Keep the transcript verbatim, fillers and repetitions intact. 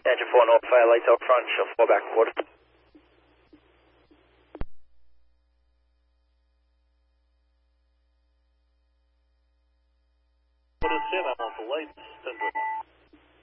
Engine four North, fire lights out front, show four back quarter. What is it? I'm on the lights, ten point one.